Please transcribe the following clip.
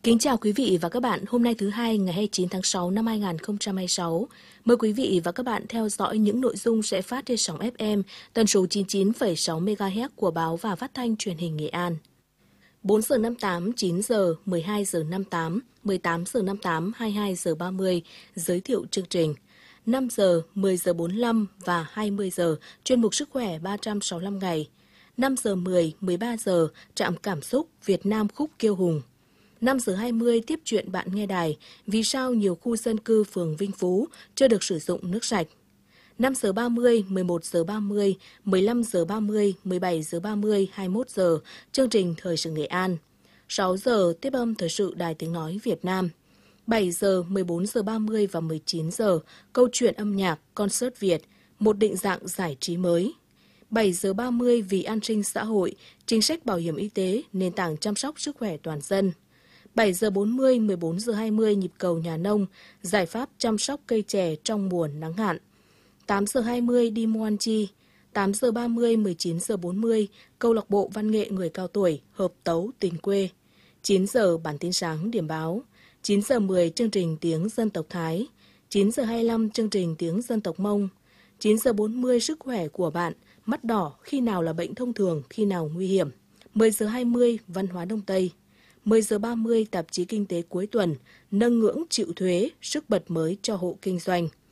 Kính chào quý vị và các bạn. Hôm nay thứ Hai ngày 29 tháng 6 năm 2026. Mời quý vị và các bạn theo dõi những nội dung sẽ phát trên sóng FM tần số 99,6 MHz của báo và phát thanh truyền hình Nghệ An. 4 giờ 58, 9 giờ, 12 giờ 58, 18 giờ 58, 22 giờ 30, giới thiệu chương trình. 5 giờ, 10 giờ 45 và 20 giờ, chuyên mục Sức khỏe 365 ngày. 5 giờ 10, 13 giờ, trạm cảm xúc Việt Nam khúc Kiêu Hùng. 5 giờ 20 tiếp chuyện bạn nghe đài, vì sao nhiều khu dân cư phường Vinh Phú chưa được sử dụng nước sạch. 5 giờ 30, 11 giờ 30, 15 giờ 30, 17 giờ 30, 21 giờ, chương trình Thời sự Nghệ An. 6 giờ tiếp âm Thời sự Đài Tiếng Nói Việt Nam. 7 giờ, 14 giờ 30 và 19 giờ, câu chuyện âm nhạc, concert Việt, một định dạng giải trí mới. 7 giờ 30 vì an sinh xã hội, chính sách bảo hiểm y tế, nền tảng chăm sóc sức khỏe toàn dân. 7 giờ 40, 14 giờ 20 nhịp cầu nhà nông, giải pháp chăm sóc cây chè trong mùa nắng hạn. 8 giờ 20 đi mua ăn chi. 8 giờ 30, 19 giờ 40 câu lạc bộ văn nghệ người cao tuổi, hợp tấu tình quê. 9 giờ bản tin sáng điểm báo. 9 giờ 10 chương trình tiếng dân tộc Thái. 9 giờ 25 chương trình tiếng dân tộc Mông. 9 giờ 40 sức khỏe của bạn, mắt đỏ khi nào là bệnh thông thường, khi nào nguy hiểm. 10 giờ 20 văn hóa Đông Tây. 10 giờ 30 tạp chí kinh tế cuối tuần, nâng ngưỡng chịu thuế, sức bật mới cho hộ kinh doanh.